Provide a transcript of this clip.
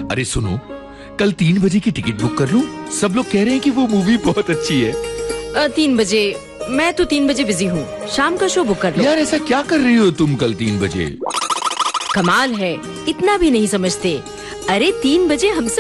अरे सुनो, कल 3 बजे की टिकट बुक कर लूं? सब लोग कह रहे हैं कि वो मूवी बहुत अच्छी है। 3 बजे? मैं तो 3 बजे बिजी हूँ, शाम का शो बुक कर लो। यार ऐसा क्या कर रही हो तुम कल 3 बजे? कमाल है, इतना भी नहीं समझते। अरे 3 बजे हम